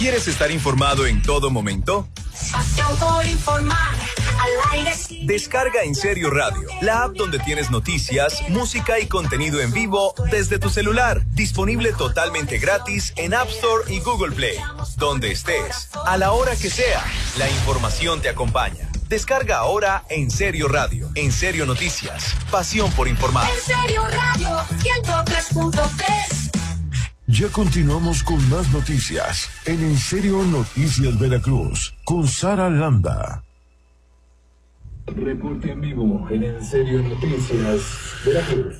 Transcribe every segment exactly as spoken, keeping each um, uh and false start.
¿Quieres estar informado en todo momento? Pasión por informar, al aire sí. Descarga En Serio Radio, la app donde tienes noticias, música y contenido en vivo desde tu celular. Disponible totalmente gratis en App Store y Google Play. Donde estés, a la hora que sea, la información te acompaña. Descarga ahora En Serio Radio. En Serio Noticias. Pasión por informar. En Serio Radio, ciento tres punto tres. Ya continuamos con más noticias en En Serio Noticias Veracruz con Sara Landa. Reporte en vivo en En Serio Noticias Veracruz.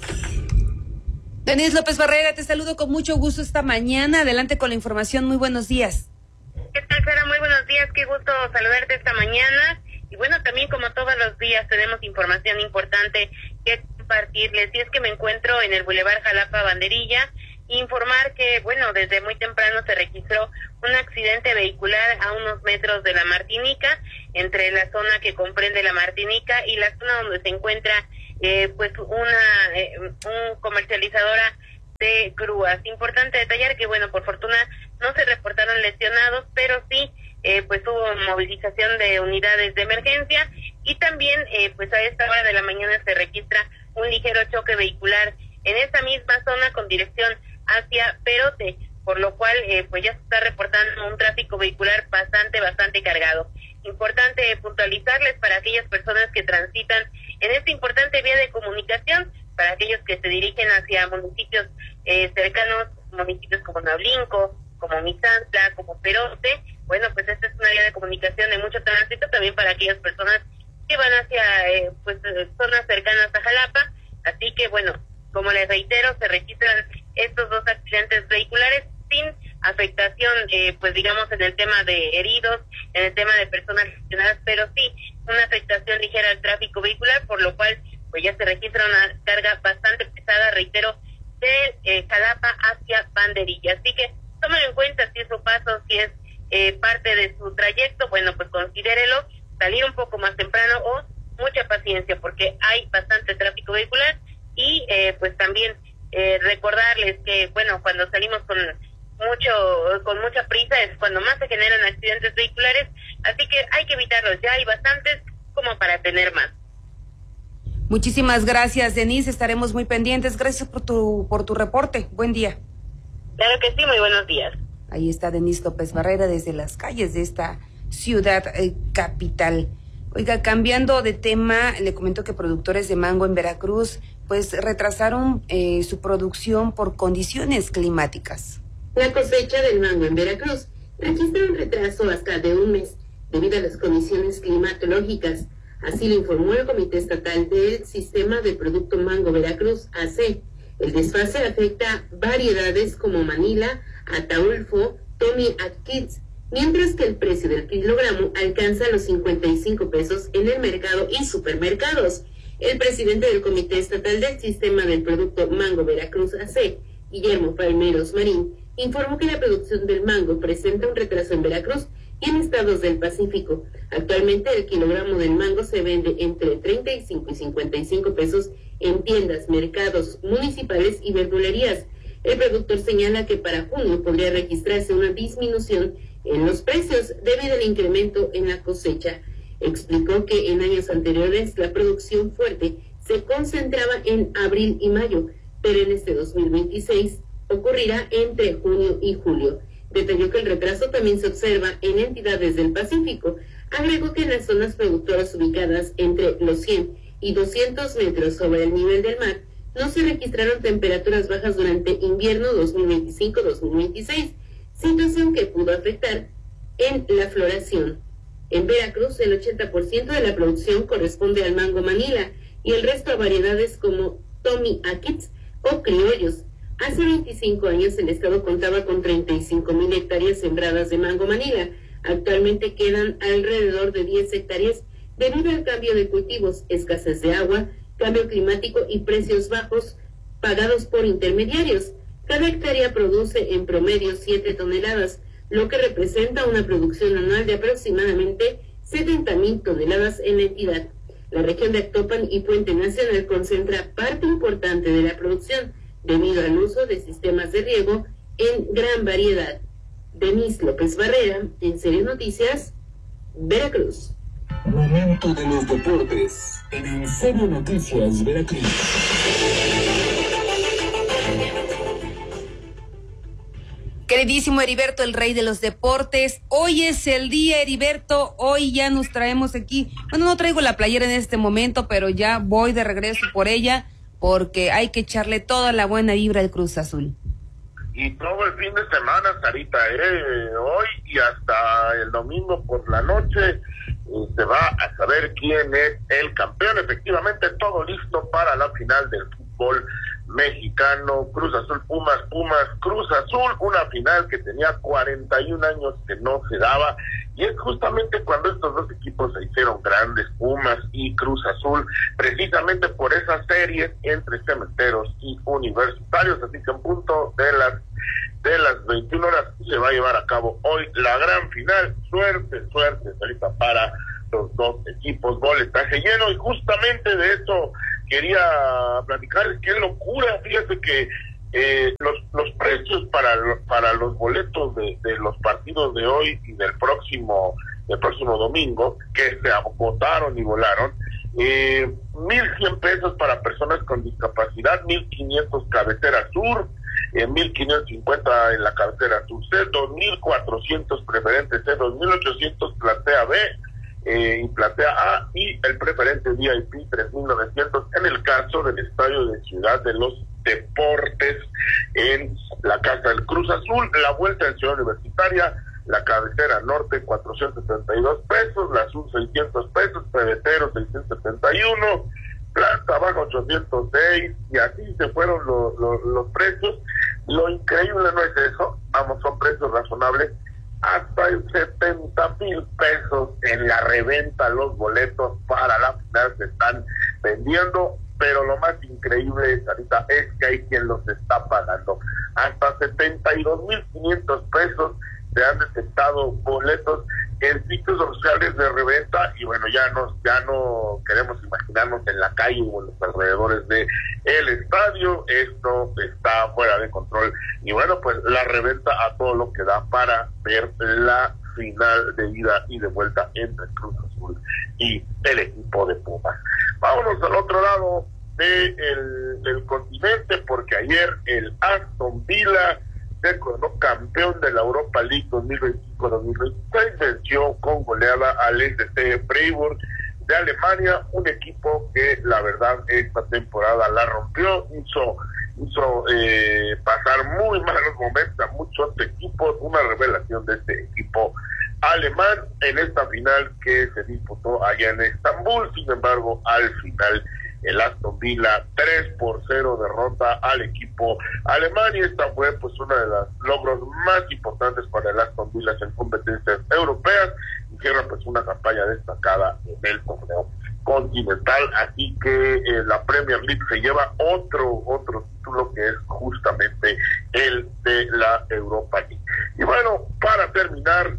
Denise López Barrera, te saludo con mucho gusto esta mañana. Adelante con la información. Muy buenos días. ¿Qué tal, Sara? Muy buenos días. Qué gusto saludarte esta mañana. Y bueno, también como todos los días tenemos información importante que compartirles. Y es que me encuentro en el Boulevard Jalapa Banderilla. Informar que, bueno, desde muy temprano se registró un accidente vehicular a unos metros de la Martinica, entre la zona que comprende la Martinica y la zona donde se encuentra, eh, pues, una eh, un comercializadora de grúas. Importante detallar que, bueno, por fortuna no se reportaron lesionados, pero sí, eh, pues, hubo movilización de unidades de emergencia y también, eh, pues, a esta hora de la mañana se registra un ligero choque vehicular en esa misma zona con dirección hacia Perote, por lo cual eh, pues ya se está reportando un tráfico vehicular bastante, bastante cargado. Importante puntualizarles para aquellas personas que transitan en esta importante vía de comunicación, para aquellos que se dirigen hacia municipios eh, cercanos, municipios como Nablinco, como Misantla, como Perote. Bueno, pues esta es una vía de comunicación de mucho tránsito, también para aquellas personas que van hacia eh, pues zonas cercanas a Jalapa. Así que bueno, como les reitero, se registran estos dos accidentes vehiculares sin afectación, eh, pues digamos, en el tema de heridos, en el tema de personas lesionadas, pero sí una afectación ligera al tráfico vehicular, por lo cual pues ya se registra una carga bastante pesada, reitero, de eh, Jalapa hacia Banderilla. Así que tómelo en cuenta si es su paso, si es eh, parte de su trayecto, bueno, pues considérelo, salir un poco más temprano o mucha paciencia, porque hay bastante tráfico vehicular y eh, pues también Eh, recordarles que, bueno, cuando salimos con mucho con mucha prisa es cuando más se generan accidentes vehiculares, así que hay que evitarlos. Ya hay bastantes como para tener más. Muchísimas gracias, Denise. Estaremos muy pendientes. Gracias por tu por tu reporte. Buen día. Claro que sí, muy buenos días. Ahí está Denise López Barrera desde las calles de esta ciudad eh, capital. Oiga, cambiando de tema, le comento que productores de mango en Veracruz pues retrasaron eh, su producción por condiciones climáticas. La cosecha del mango en Veracruz registra un retraso hasta de un mes debido a las condiciones climatológicas. Así lo informó el Comité Estatal del Sistema de Producto Mango Veracruz, A C. El desfase afecta variedades como Manila, Ataulfo, Tommy Atkins, mientras que el precio del kilogramo alcanza los cincuenta y cinco pesos en el mercado y supermercados. El presidente del Comité Estatal del Sistema del Producto Mango Veracruz A C, Guillermo Palmeros Marín, informó que la producción del mango presenta un retraso en Veracruz y en estados del Pacífico. Actualmente el kilogramo del mango se vende entre treinta y cinco y cincuenta y cinco pesos en tiendas, mercados municipales y verdulerías. El productor señala que para junio podría registrarse una disminución en los precios debido al incremento en la cosecha. Explicó que en años anteriores la producción fuerte se concentraba en abril y mayo, pero en este dos mil veintiséis ocurrirá entre junio y julio. Detalló que el retraso también se observa en entidades del Pacífico. Agregó que en las zonas productoras ubicadas entre los cien y doscientos metros sobre el nivel del mar no se registraron temperaturas bajas durante invierno dos mil veinticinco dos mil veintiséis, situación que pudo afectar en la floración. En Veracruz, el ochenta por ciento de la producción corresponde al mango Manila y el resto a variedades como Tommy Atkins o criollos. Hace veinticinco años el estado contaba con treinta y cinco mil hectáreas sembradas de mango Manila. Actualmente quedan alrededor de diez hectáreas debido al cambio de cultivos, escasez de agua, cambio climático y precios bajos pagados por intermediarios. Cada hectárea produce en promedio siete toneladas, lo que representa una producción anual de aproximadamente setenta mil toneladas en la entidad. La región de Actopan y Puente Nacional concentra parte importante de la producción debido al uso de sistemas de riego en gran variedad. Denise López Barrera, en Serio Noticias, Veracruz. Momento de los deportes en En Serio Noticias Veracruz. Queridísimo Heriberto, el rey de los deportes, hoy es el día, Heriberto, hoy ya nos traemos aquí, bueno, no traigo la playera en este momento, pero ya voy de regreso por ella, porque hay que echarle toda la buena vibra al Cruz Azul. Y todo el fin de semana, Sarita, eh, hoy y hasta el domingo por la noche, eh, se va a saber quién es el campeón. Efectivamente, todo listo para la final del fútbol mexicano. Cruz Azul, Pumas, Pumas, Cruz Azul, una final que tenía cuarenta y un años que no se daba, y es justamente cuando estos dos equipos se hicieron grandes, Pumas y Cruz Azul, precisamente por esas series entre cementeros y universitarios. Así que en punto de las de las veintiuna horas se va a llevar a cabo hoy la gran final. Suerte, suerte, ahorita para los dos equipos, boletaje lleno, y justamente de eso quería platicarles. Qué locura, fíjate que eh, los los precios para para los boletos de, de los partidos de hoy y del próximo del próximo domingo, que se agotaron y volaron, eh, mil cien pesos para personas con discapacidad, mil quinientos cabecera sur, eh, mil quinientos cincuenta en la cabecera sur C, dos mil cuatrocientos preferente C, dos mil ochocientos platea B, Eh, y platea A, y el preferente V I P tres mil novecientos en el caso del estadio de Ciudad de los Deportes en la Casa del Cruz Azul. La vuelta en Ciudad Universitaria, la cabecera norte cuatrocientos setenta y dos pesos, la sur seiscientos pesos, pebetero seiscientos setenta y uno, planta baja ochocientos seis, y así se fueron los, los, los precios. Lo increíble no es eso, vamos, son precios razonables. Hasta en setenta mil pesos en la reventa los boletos para la final se están vendiendo, pero lo más increíble, Sarita, es que hay quien los está pagando. Hasta setenta y dos mil quinientos pesos se han detectado boletos en sitios oficiales de reventa, y bueno, ya no, ya no queremos imaginarnos en la calle o en los alrededores de el estadio. Esto está fuera de control, y bueno, pues la reventa a todo lo que da para ver la final de ida y de vuelta entre Cruz Azul y el equipo de Pumas. Vámonos al otro lado de el, del continente, porque ayer el Aston Villa se coronó campeón de la Europa League dos mil veinticinco dos mil veintiséis, venció con goleada al S C Freiburg de Alemania, un equipo que la verdad esta temporada la rompió, hizo hizo eh, pasar muy malos momentos a muchos equipos, una revelación de este equipo alemán en esta final que se disputó allá en Estambul. Sin embargo, al final el Aston Villa tres por cero derrota al equipo alemán, y esta fue pues uno de los logros más importantes para el Aston Villa en competencias europeas, y cierra pues una campaña destacada en el torneo continental. Así que eh, la Premier League se lleva otro otro título, que es justamente el de la Europa League. Y bueno, para terminar,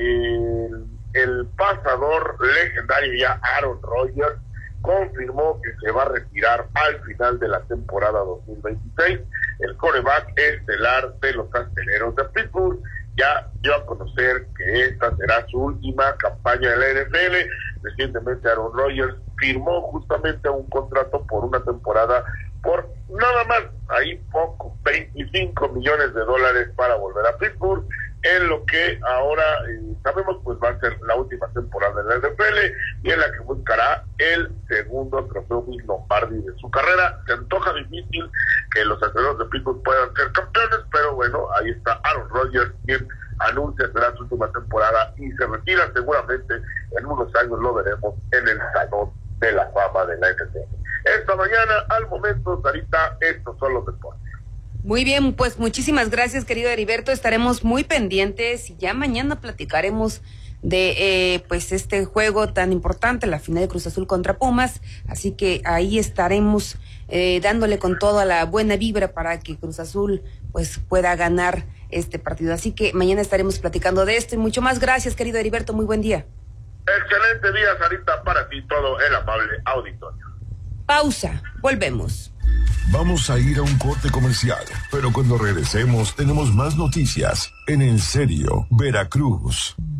eh, el pasador legendario ya Aaron Rodgers confirmó que se va a retirar al final de la temporada dos mil veintiséis. El quarterback estelar de los Aceleros de Pittsburgh ya dio a conocer que esta será su última campaña de la N F L. Recientemente Aaron Rodgers firmó justamente un contrato por una temporada por nada más, ahí poco, veinticinco millones de dólares para volver a Pittsburgh, en lo que ahora eh, sabemos pues va a ser la última temporada de la N F L, y en la que buscará el segundo trofeo Vince Lombardi de su carrera. Se antoja difícil que los Aceleros de Pittsburgh puedan ser campeones, pero bueno, ahí está Aaron Rodgers, quien anuncia será su última temporada y se retira. Seguramente en unos años lo veremos en el Salón de la Fama de la N F L. Esta mañana, al momento, Sarita, estos son los deportes. Muy bien, pues muchísimas gracias, querido Heriberto. Estaremos muy pendientes y ya mañana platicaremos de eh, pues este juego tan importante, la final de Cruz Azul contra Pumas. Así que ahí estaremos eh, dándole con toda la buena vibra para que Cruz Azul pues pueda ganar este partido. Así que mañana estaremos platicando de esto y mucho más. Gracias, querido Heriberto. Muy buen día. Excelente día, Sarita, para ti todo el amable auditorio. Pausa, volvemos. Vamos a ir a un corte comercial, pero cuando regresemos tenemos más noticias en En Serio, Veracruz.